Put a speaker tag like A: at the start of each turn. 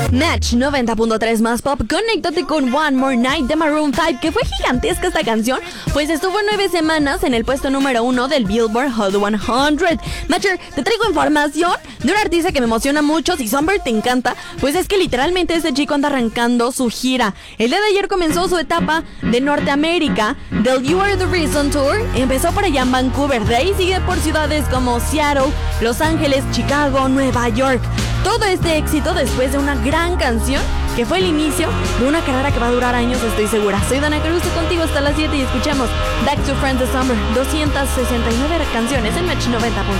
A: Match 90.3 más pop, conéctate con One More Night de Maroon 5, que fue gigantesca esta canción, pues estuvo 9 semanas en el puesto número 1 del Billboard Hot 100. Matcher, te traigo información de un artista que me emociona mucho. Si Somber te encanta, pues es que literalmente este chico anda arrancando su gira. El día de ayer comenzó su etapa de Norteamérica del You Are The Reason Tour. Empezó por allá en Vancouver, de ahí sigue por ciudades como Seattle, Los Ángeles, Chicago, Nueva York. Todo este éxito después de una gran canción que fue el inicio de una carrera que va a durar años, estoy segura. Soy Dana Cruz, contigo hasta las 7 y escuchemos Back to Friends de Summer, 269 canciones en Match 90.